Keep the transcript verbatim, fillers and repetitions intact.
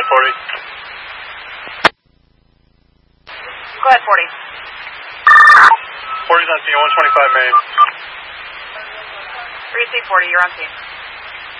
forty. Go ahead, forty. forty's on scene, one twenty-five main. three C forty, you're on scene.